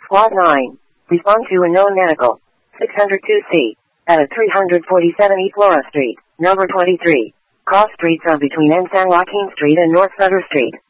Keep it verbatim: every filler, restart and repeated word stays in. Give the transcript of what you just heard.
Lot nine. Respond to a known medical. six oh two C. At three forty-seven East Laura Street, number twenty-three. Cross streets are between N. San Joaquin Street and North Sutter Street.